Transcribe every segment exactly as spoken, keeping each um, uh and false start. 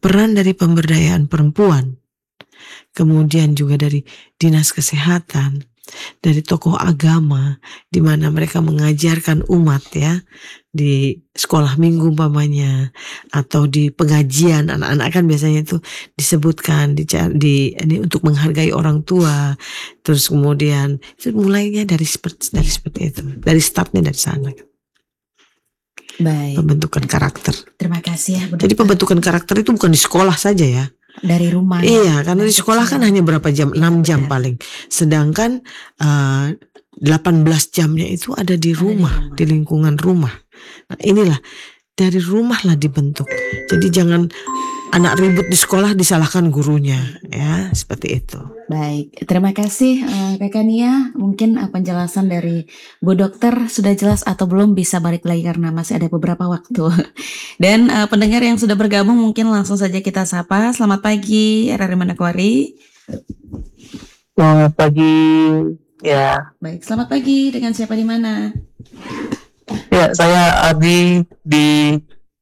peran dari pemberdayaan perempuan, kemudian juga dari dinas kesehatan, dari tokoh agama, di mana mereka mengajarkan umat ya, di sekolah minggu umpamanya, atau di pengajian anak-anak kan biasanya itu disebutkan di, di ini untuk menghargai orang tua. Terus kemudian itu mulainya dari seperti dari seperti itu, dari startnya dari sana. Baik. Pembentukan karakter. Terima kasih ya Bu Dokter. Jadi pembentukan karakter itu bukan di sekolah saja ya. Dari rumah. Iya, karena di sekolah kan hanya berapa jam, enam jam paling. Sedangkan uh, delapan belas jamnya itu ada di rumah, ada di rumah, di lingkungan rumah. Nah, inilah dari rumahlah dibentuk. Jadi jangan anak ribut di sekolah disalahkan gurunya, ya seperti itu. Baik, terima kasih uh, Kakak Nia. Mungkin uh, penjelasan dari Bu Dokter sudah jelas atau belum, bisa balik lagi karena masih ada beberapa waktu. Dan uh, pendengar yang sudah bergabung mungkin langsung saja kita sapa. Selamat pagi, R R I Manokwari. Selamat pagi, ya. Baik, selamat pagi. Dengan siapa di mana? Ya, saya Adi di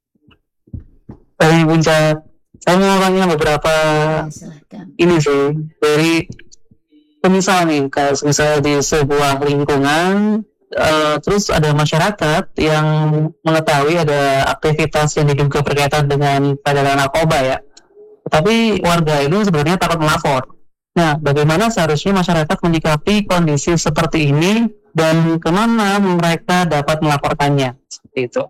dari Puncak. Saya mau tanya beberapa ya, ini sih, dari misal nih, kalau misalnya di sebuah lingkungan, uh, terus ada masyarakat yang mengetahui ada aktivitas yang diduga berkaitan dengan peredaran narkoba ya, tapi warga itu sebenarnya takut melapor. Nah, bagaimana seharusnya masyarakat menyikapi kondisi seperti ini dan kemana mereka dapat melaporkannya? Seperti itu.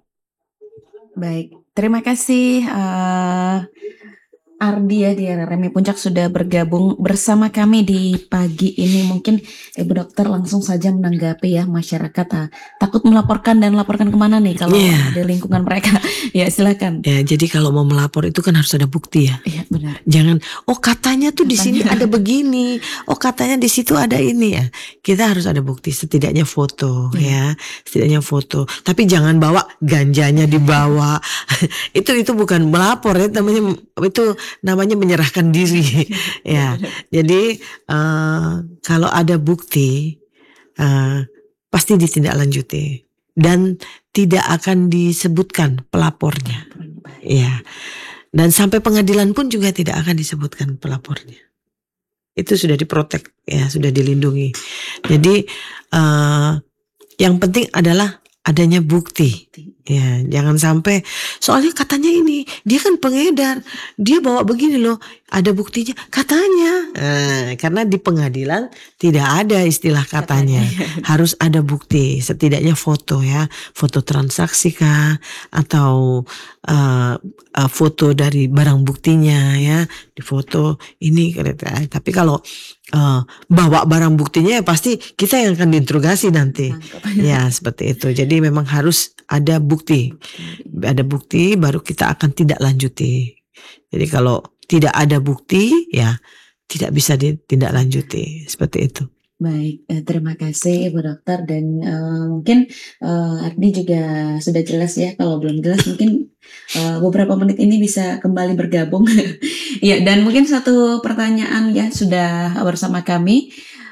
Baik, terima kasih uh, Ardi ya di R R M I Puncak sudah bergabung bersama kami di pagi ini. Mungkin Ibu Dokter langsung saja menanggapi ya, masyarakat ah, takut melaporkan dan laporkan kemana nih kalau yeah. di lingkungan mereka. Ya silakan. Ya, jadi kalau mau melapor itu kan harus ada bukti ya. Iya benar. Jangan oh katanya tuh katanya. Di sini ada begini, oh katanya di situ ada ini ya. Kita harus ada bukti, setidaknya foto yeah. ya, setidaknya foto. Tapi jangan bawa ganjanya dibawa. itu itu bukan melapor ya, namanya itu namanya menyerahkan diri ya. Jadi uh, kalau ada bukti uh, pasti ditindaklanjuti dan tidak akan disebutkan pelapornya ya, dan sampai pengadilan pun juga tidak akan disebutkan pelapornya. Itu sudah diprotek ya, sudah dilindungi. Jadi uh, yang penting adalah adanya bukti. Ya, jangan sampai soalnya katanya ini dia kan pengedar, dia bawa begini loh, ada buktinya katanya. Nah, karena di pengadilan tidak ada istilah katanya, harus ada bukti, setidaknya foto ya, foto transaksi kah atau uh, uh, foto dari barang buktinya ya, di foto ini. Tapi kalau uh, bawa barang buktinya ya pasti kita yang akan diinterogasi nanti. Ya seperti itu. Jadi memang harus ada bukti. Ada bukti baru kita akan tidak lanjuti. Jadi kalau tidak ada bukti ya tidak bisa ditindaklanjuti. Seperti itu. Baik, eh, terima kasih Ibu Dokter, dan uh, mungkin uh, Ardi juga sudah jelas ya. Kalau belum jelas mungkin uh, beberapa menit ini bisa kembali bergabung. Ya, dan mungkin satu pertanyaan ya sudah bersama kami.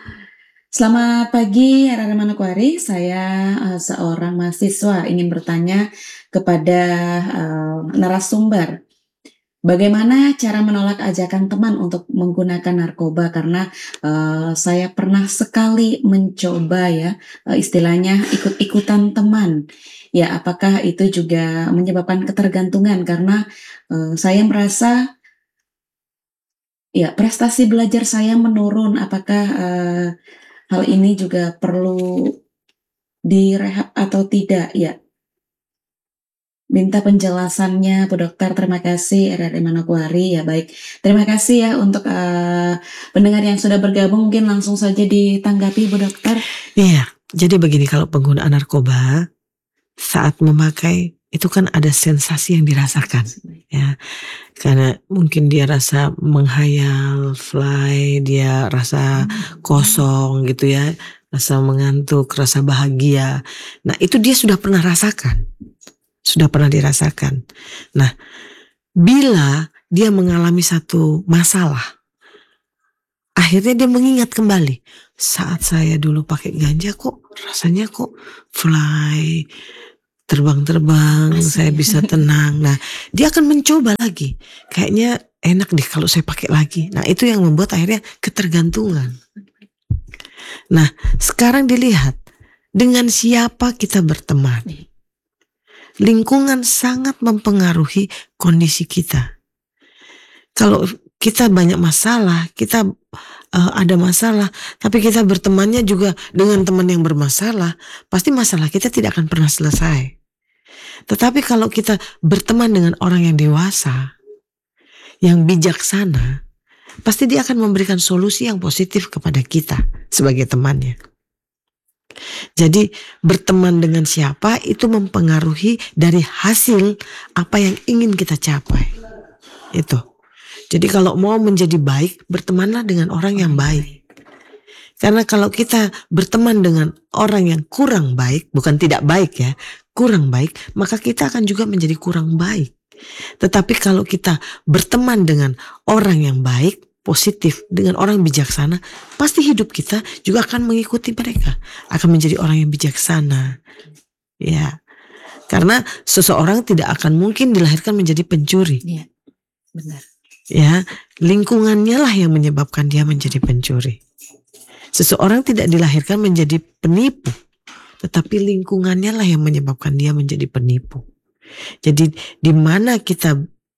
Selamat pagi R R I Manokwari, saya uh, seorang mahasiswa ingin bertanya kepada uh, narasumber. Bagaimana cara menolak ajakan teman untuk menggunakan narkoba, karena uh, saya pernah sekali mencoba ya, uh, istilahnya ikut-ikutan teman. Ya, apakah itu juga menyebabkan ketergantungan, karena uh, saya merasa ya prestasi belajar saya menurun. Apakah uh, hal ini juga perlu direhab atau tidak ya? Minta penjelasannya Bu Dokter. Terima kasih R R I Manokwari. Ya baik, terima kasih ya untuk uh, pendengar yang sudah bergabung. Mungkin langsung saja ditanggapi Bu Dokter. Iya, jadi begini, kalau penggunaan narkoba saat memakai itu kan ada sensasi yang dirasakan ya, karena mungkin dia rasa menghayal, fly, dia rasa kosong gitu ya, rasa mengantuk, rasa bahagia. Nah itu dia sudah pernah rasakan, sudah pernah dirasakan. Nah bila dia mengalami satu masalah, akhirnya dia mengingat kembali, saat saya dulu pakai ganja kok rasanya kok fly, terbang-terbang, Masih, saya ya. bisa tenang. Nah, dia akan mencoba lagi. Kayaknya enak deh kalau saya pakai lagi. Nah, itu yang membuat akhirnya ketergantungan. Nah, sekarang dilihat dengan siapa kita berteman. Lingkungan sangat mempengaruhi kondisi kita. Kalau kita banyak masalah, kita uh, ada masalah, tapi kita bertemannya juga dengan teman yang bermasalah, pasti masalah kita tidak akan pernah selesai. Tetapi kalau kita berteman dengan orang yang dewasa, yang bijaksana, pasti dia akan memberikan solusi yang positif kepada kita sebagai temannya. Jadi berteman dengan siapa itu mempengaruhi dari hasil apa yang ingin kita capai. Itu. Jadi kalau mau menjadi baik, bertemanlah dengan orang yang baik. Karena kalau kita berteman dengan orang yang kurang baik, bukan tidak baik ya, kurang baik, maka kita akan juga menjadi kurang baik. Tetapi kalau kita berteman dengan orang yang baik, positif, dengan orang bijaksana, pasti hidup kita juga akan mengikuti mereka, akan menjadi orang yang bijaksana. Ya, karena seseorang tidak akan mungkin dilahirkan menjadi pencuri. Iya, benar. Ya, lingkungannya lah yang menyebabkan dia menjadi pencuri. Seseorang tidak dilahirkan menjadi penipu, tetapi lingkungannya lah yang menyebabkan dia menjadi penipu. Jadi di mana kita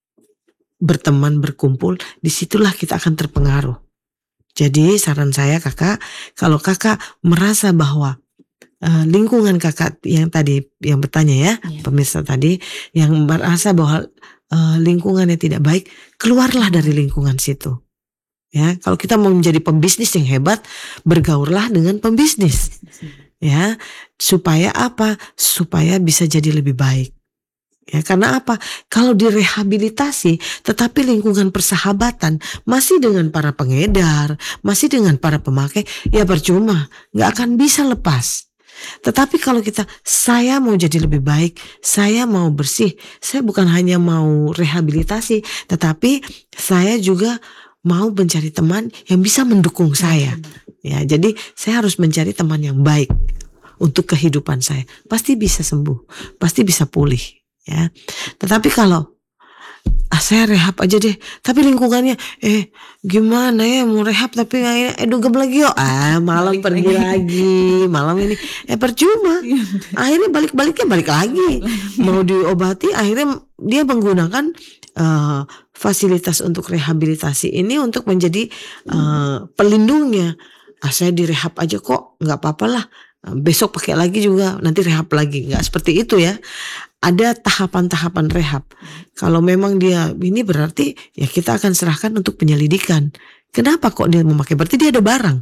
berteman, berkumpul, disitulah kita akan terpengaruh. Jadi saran saya kakak, kalau kakak merasa bahwa uh, lingkungan kakak yang tadi, yang bertanya ya, ya. pemirsa tadi, yang merasa bahwa uh, lingkungannya tidak baik, keluarlah dari lingkungan situ. Ya, kalau kita mau menjadi pembisnis yang hebat, bergaullah dengan pembisnis. Ya, supaya apa? Supaya bisa jadi lebih baik. Ya, karena apa? Kalau direhabilitasi, tetapi lingkungan persahabatan masih dengan para pengedar, masih dengan para pemakai, ya percuma, nggak akan bisa lepas. Tetapi kalau kita, saya mau jadi lebih baik, saya mau bersih, saya bukan hanya mau rehabilitasi, tetapi saya juga mau mencari teman yang bisa mendukung saya. Ya, jadi saya harus mencari teman yang baik untuk kehidupan saya. Pasti bisa sembuh, pasti bisa pulih. Ya, tetapi kalau ah, saya rehab aja deh, tapi lingkungannya eh gimana ya mau rehab tapi eh dugem lagi yuk, ah malam balik pergi lagi. lagi, malam ini eh percuma, akhirnya balik-baliknya balik lagi, mau diobati akhirnya dia menggunakan uh, fasilitas untuk rehabilitasi ini untuk menjadi uh, pelindungnya. Ah saya direhab aja kok, nggak apa-apa lah, besok pakai lagi juga, nanti rehab lagi, nggak seperti itu ya. Ada tahapan-tahapan rehab. Kalau memang dia ini berarti ya kita akan serahkan untuk penyelidikan. Kenapa kok dia memakai? Berarti dia ada barang.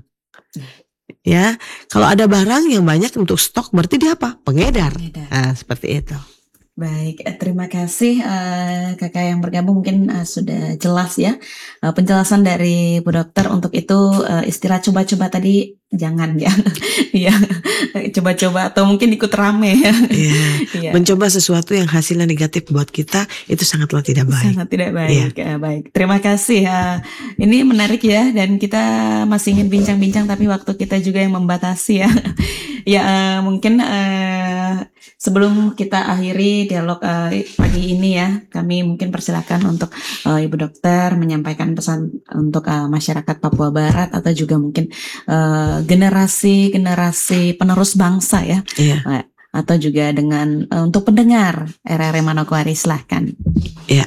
Ya, kalau ada barang yang banyak untuk stok berarti dia apa? Pengedar. Pengedar. Nah, seperti itu. Baik, terima kasih uh, kakak yang bergabung, mungkin uh, sudah jelas ya uh, penjelasan dari Bu Dokter. Untuk itu uh, istilah coba-coba tadi jangan ya, ya coba-coba atau mungkin ikut rame ya. Iya. Ya. Mencoba sesuatu yang hasilnya negatif buat kita itu sangatlah tidak baik. Sangat tidak baik. Ya. Baik, terima kasih. Uh, ini menarik ya, dan kita masih ingin bincang-bincang tapi waktu kita juga yang membatasi ya. Ya uh, mungkin uh, sebelum kita akhiri dialog uh, pagi ini ya, kami mungkin persilakan untuk uh, Ibu Dokter menyampaikan pesan untuk uh, masyarakat Papua Barat atau juga mungkin uh, generasi-generasi penerus bangsa ya, iya. uh, atau juga dengan uh, untuk pendengar R R M Manokwari, silahkan. Ya,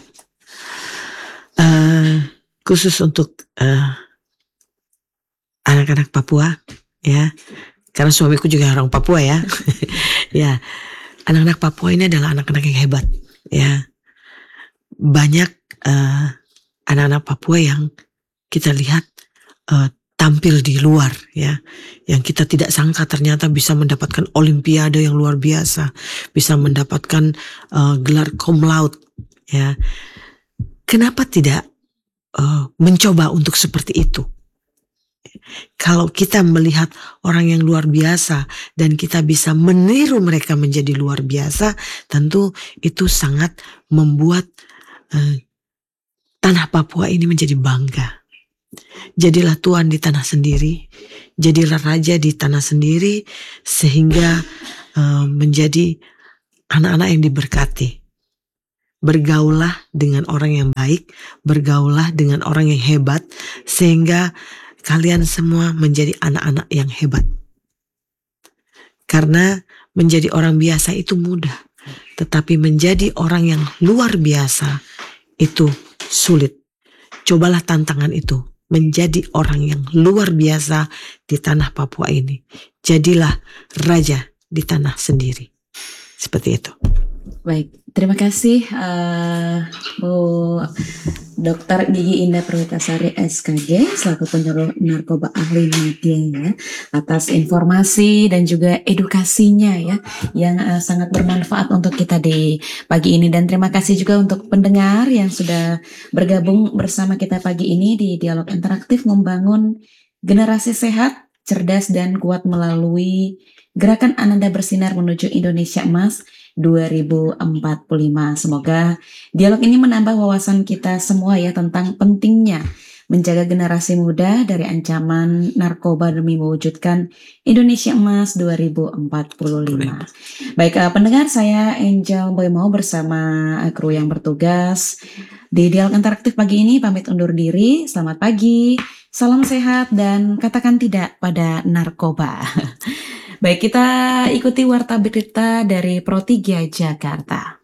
uh, khusus untuk uh, anak-anak Papua ya. Karena suamiku juga orang Papua ya. Ya, anak-anak Papua ini adalah anak-anak yang hebat ya. Banyak uh, anak-anak Papua yang kita lihat uh, tampil di luar ya, yang kita tidak sangka ternyata bisa mendapatkan olimpiade yang luar biasa, bisa mendapatkan uh, gelar cum laude ya. Kenapa tidak uh, mencoba untuk seperti itu? Kalau kita melihat orang yang luar biasa dan kita bisa meniru mereka menjadi luar biasa, tentu itu sangat membuat uh, tanah Papua ini menjadi bangga. Jadilah tuan di tanah sendiri, jadilah raja di tanah sendiri, sehingga uh, menjadi anak-anak yang diberkati. Bergaulah dengan orang yang baik, bergaulah dengan orang yang hebat, sehingga kalian semua menjadi anak-anak yang hebat. Karena menjadi orang biasa itu mudah, tetapi menjadi orang yang luar biasa itu sulit. Cobalah tantangan itu, menjadi orang yang luar biasa di tanah Papua ini. Jadilah raja di tanah sendiri. Seperti itu. Baik, terima kasih uh, Bu Dokter Gigi Indah Perwitasari S K G selaku penyuluh narkoba ahli media ya, atas informasi dan juga edukasinya ya yang uh, sangat bermanfaat untuk kita di pagi ini. Dan terima kasih juga untuk pendengar yang sudah bergabung bersama kita pagi ini di Dialog Interaktif Membangun Generasi Sehat, Cerdas dan Kuat melalui Gerakan Ananda Bersinar Menuju Indonesia Emas dua ribu empat puluh lima. Semoga dialog ini menambah wawasan kita semua ya tentang pentingnya menjaga generasi muda dari ancaman narkoba demi mewujudkan Indonesia Emas dua ribu empat puluh lima. Baik, uh, pendengar, saya Angel Boymau bersama uh, kru yang bertugas di Dialog Interaktif pagi ini pamit undur diri. Selamat pagi, salam sehat dan katakan tidak pada narkoba. Baik, kita ikuti warta berita dari Pro tiga Jakarta.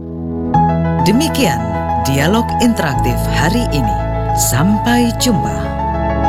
Demikian Dialog Interaktif hari ini. Sampai jumpa.